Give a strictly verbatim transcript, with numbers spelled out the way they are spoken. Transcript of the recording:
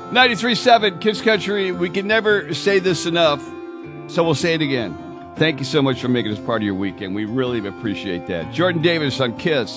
ninety-three point seven Kids Country. We can never say this enough, so we'll say it again. Thank you so much for making us part of your weekend. We really appreciate that. Jordan Davis on KISS.